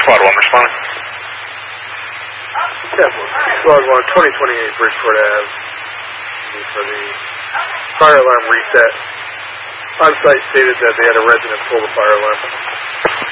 Squad 1 responding. Squad 1, 2028 Bridgeport Ave. For the fire alarm reset. On site stated that they had a resident pull the fire alarm.